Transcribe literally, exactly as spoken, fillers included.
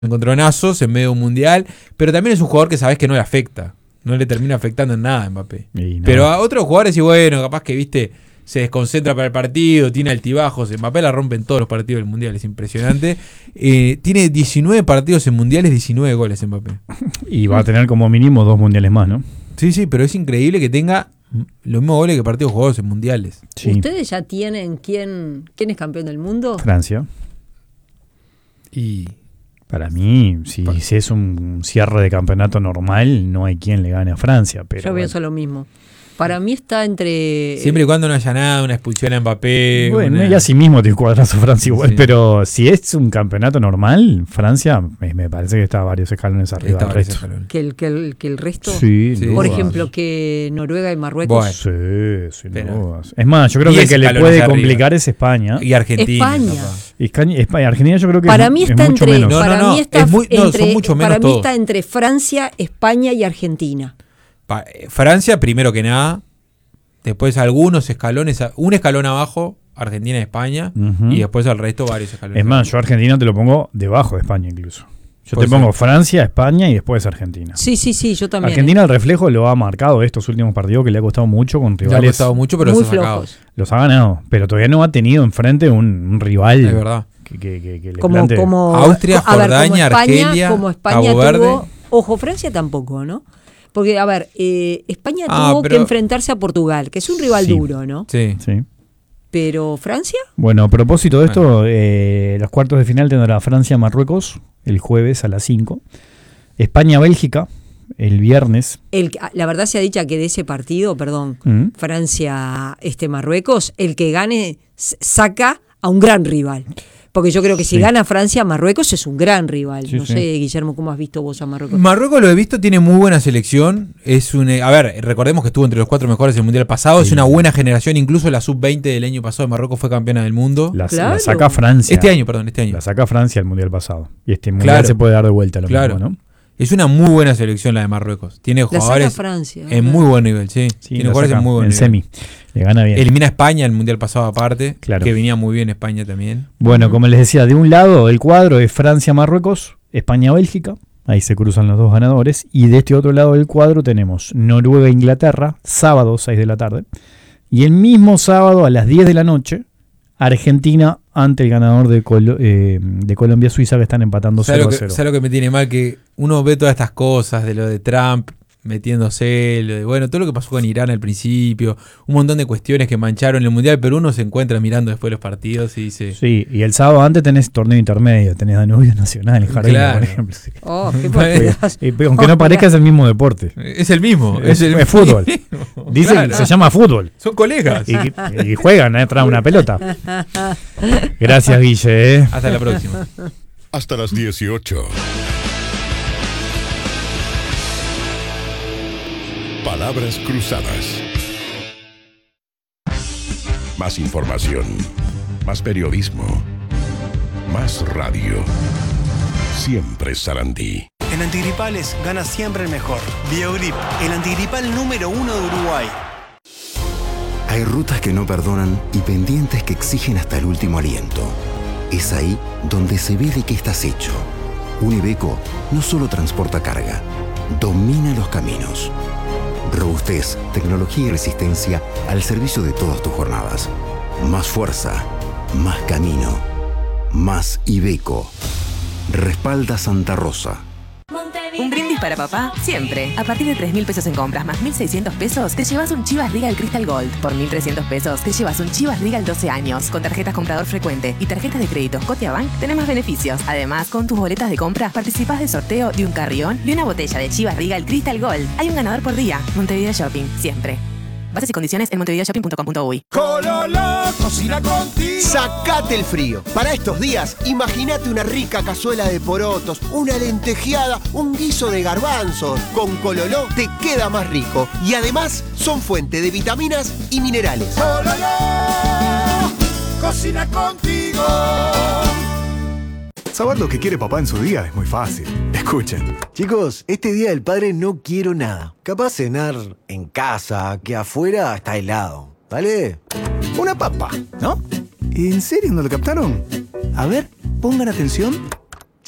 encontronazos en medio de un mundial, pero también es un jugador que sabes que no le afecta, no le termina afectando en nada a Mbappé. No. Pero a otros jugadores, y bueno, capaz que viste, se desconcentra para el partido, tiene altibajos. Mbappé la rompe en todos los partidos del mundial, es impresionante. Eh, tiene diecinueve partidos en mundiales, diecinueve goles Mbappé. Y va a tener como mínimo dos mundiales más, ¿no? Sí, sí, pero es increíble que tenga los mismos goles que partidos jugados en mundiales. Sí. ¿Ustedes ya tienen quién, quién es campeón del mundo? Francia. Y para mí, si, para... si es un cierre de campeonato normal, no hay quien le gane a Francia. Pero yo pienso bueno. lo mismo. Para mí está entre... Siempre y cuando no haya nada, una expulsión a Mbappé. Bueno, una... y así mismo te cuadras a Francia igual, sí. Pero si es un campeonato normal, Francia me, me parece que está a varios escalones arriba del resto. Escalones. ¿Que el, que, el, ¿Que el resto? Sí, sí. Por ejemplo, que Noruega y Marruecos. Bueno. Sí, sin dudas. Es más, yo creo que el que le puede complicar es España. Y Argentina. España. España, España. Argentina yo creo que para es, mí está es mucho entre, menos. Para no, no, mí está es muy, no, entre, son mucho menos para mí todos. está entre Francia, España y Argentina. Pa- Francia, primero que nada. Después algunos escalones, un escalón abajo, Argentina y España, uh-huh. Y después al resto varios escalones. Es más, yo a Argentina te lo pongo debajo de España incluso. Yo te pongo ser. Francia, España y después Argentina. Sí, sí, sí, yo también. Argentina, el reflejo lo ha marcado estos últimos partidos que le ha costado mucho con rivales. Le ha costado mucho, pero muy los ha sacado. Los ha ganado, pero todavía no ha tenido enfrente un, un rival. Es verdad. Que, que, que, que le como, plante. Como, Austria, Jordania, ver, como España, Argelia, como España Cabo Verde. Tuvo, ojo, Francia tampoco, ¿no? Porque, a ver, eh, España ah, tuvo pero... que enfrentarse a Portugal, que es un rival sí. duro, ¿no? Sí. Sí. Pero, ¿Francia? Bueno, a propósito de esto, bueno. eh, los cuartos de final tendrá Francia-Marruecos el jueves a las cinco. España-Bélgica el viernes. El, la verdad se ha dicho que de ese partido, perdón, ¿Mm? Francia-Marruecos, el que gane saca a un gran rival. Porque yo creo que si sí. gana Francia, Marruecos es un gran rival. Sí, no sí. sé, Guillermo, ¿cómo has visto vos a Marruecos? Marruecos lo he visto, tiene muy buena selección. Es un, a ver, recordemos que estuvo entre los cuatro mejores del Mundial pasado. Sí. Es una buena generación, incluso la sub veinte del año pasado de Marruecos fue campeona del mundo. La, claro. la saca Francia. Este año, perdón, este año. La saca Francia el Mundial pasado. Y este Mundial claro. se puede dar de vuelta a lo claro. mismo, ¿no? Es una muy buena selección la de Marruecos. Tiene jugadores la saca Francia, en muy buen nivel, sí. sí Tiene jugadores en muy buen en nivel. Semi. Le gana bien. Elimina a España el Mundial pasado aparte, claro. que venía muy bien España también. Bueno, uh-huh. como les decía, de un lado el cuadro es Francia-Marruecos, España-Bélgica, ahí se cruzan los dos ganadores, y de este otro lado del cuadro tenemos Noruega-Inglaterra, sábado seis de la tarde, y el mismo sábado a las diez de la noche, Argentina ante el ganador de, Col- eh, de Colombia-Suiza, que están empatando cero a cero. ¿Sabes lo que me tiene mal? Que uno ve todas estas cosas de lo de Trump metiéndose, lo de, bueno, todo lo que pasó con Irán al principio, un montón de cuestiones que mancharon el Mundial, pero uno se encuentra mirando después los partidos y dice... Sí, y el sábado antes tenés torneo intermedio, tenés Danubio Nacional, Jardín, claro. por ejemplo. Sí. Oh, qué partidas. Y, aunque no parezca, es el mismo deporte. Es el mismo. Es, es, el es fútbol. mismo. Dice claro. que se llama fútbol. Son colegas. Y, y juegan, ¿eh? Traen una pelota. Gracias, Guille. ¿eh? Hasta la próxima. Hasta las dieciocho. Palabras cruzadas. Más información, más periodismo, más radio. Siempre Sarandí. En antigripales gana siempre el mejor. Biogrip, el antigripal número uno de Uruguay. Hay rutas que no perdonan y pendientes que exigen hasta el último aliento. Es ahí donde se ve de qué estás hecho. Un Iveco no solo transporta carga, domina los caminos. Robustez, tecnología y resistencia al servicio de todas tus jornadas. Más fuerza, más camino, más Iveco. Respalda Santa Rosa. Un brindis para papá, siempre. A partir de tres mil pesos en compras más mil seiscientos pesos, te llevas un Chivas Regal Crystal Gold. Por mil trescientos pesos, te llevas un Chivas Regal doce años. Con tarjetas comprador frecuente y tarjetas de crédito Scotiabank, tenés más beneficios. Además, con tus boletas de compra, participás del sorteo de un carrión y una botella de Chivas Regal Crystal Gold. Hay un ganador por día. Montevideo Shopping, siempre. Bases y condiciones en montevideo shopping punto com punto uy. Cololó, cocina contigo. Sacate el frío. Para estos días, imagínate una rica cazuela de porotos, una lentejeada, un guiso de garbanzos. Con Cololó te queda más rico. Y además, son fuente de vitaminas y minerales. Cololó, cocina contigo. Saber lo que quiere papá en su día es muy fácil. Escuchen. Chicos, este día del padre no quiero nada. Capaz cenar en casa, que afuera está helado. ¿Vale? Una papa, ¿no? ¿En serio no lo captaron? A ver, pongan atención.